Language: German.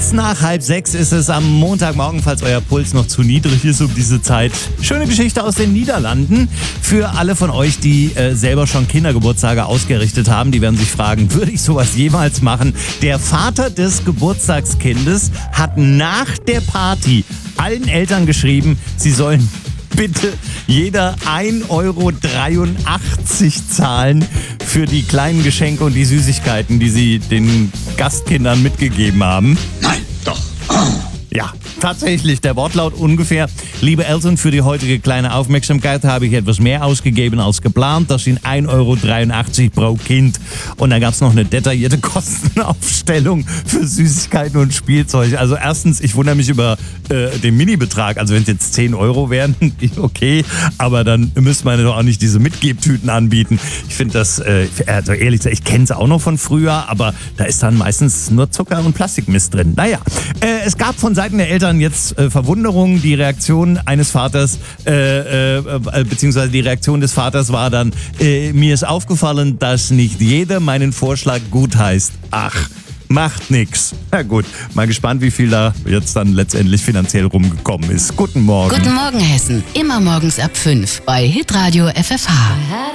Kurz nach 5:30 ist es am Montagmorgen, falls euer Puls noch zu niedrig ist um diese Zeit. Schöne Geschichte aus den Niederlanden. Für alle von euch, die selber schon Kindergeburtstage ausgerichtet haben, die werden sich fragen, würde ich sowas jemals machen? Der Vater des Geburtstagskindes hat nach der Party allen Eltern geschrieben, sie sollen bitte jeder 1,83 Euro zahlen für die kleinen Geschenke und die Süßigkeiten, die sie den Gastkindern mitgegeben haben. Nein, doch. Ja, tatsächlich, der Wortlaut ungefähr. Liebe Eltern, für die heutige kleine Aufmerksamkeit habe ich etwas mehr ausgegeben als geplant. Das sind 1,83 Euro pro Kind. Und dann gab es noch eine detaillierte Kostenaufstellung für Süßigkeiten und Spielzeug. Also erstens, ich wundere mich über den Mini-Betrag. Also wenn es jetzt 10 Euro wären, okay. Aber dann müsste man doch auch nicht diese Mitgebtüten anbieten. Ich finde das, also ehrlich gesagt, ich kenne es auch noch von früher, aber da ist dann meistens nur Zucker und Plastikmist drin. Naja, es gab von Seiten der Eltern jetzt Verwunderung. Die Reaktion eines Vaters, beziehungsweise die Reaktion des Vaters war dann, mir ist aufgefallen, dass nicht jeder meinen Vorschlag gutheißt. Ach, macht nix. Na gut, mal gespannt, wie viel da jetzt dann letztendlich finanziell rumgekommen ist. Guten Morgen. Guten Morgen, Hessen. Immer morgens ab 5 bei Hitradio FFH.